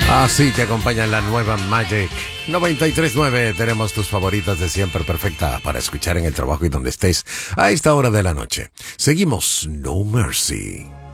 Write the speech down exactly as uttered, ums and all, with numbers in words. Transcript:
Así te acompaña la nueva Magic noventa y tres punto nueve. Tenemos tus favoritas de siempre, perfecta para escuchar en el trabajo y donde estés a esta hora de la noche. Seguimos No Mercy.